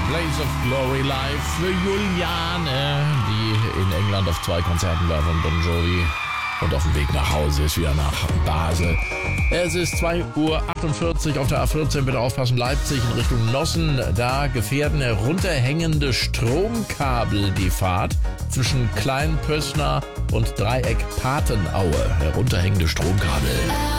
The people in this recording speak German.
Blaze of Glory live für Juliane, die in England auf 2 Konzerten war von Bon Jovi und auf dem Weg nach Hause ist, wieder nach Basel. Es ist 2:48 Uhr auf der A14, bitte aufpassen, Leipzig in Richtung Nossen. Da gefährden herunterhängende Stromkabel die Fahrt zwischen Kleinpössner und Dreieck Patenaue. Herunterhängende Stromkabel.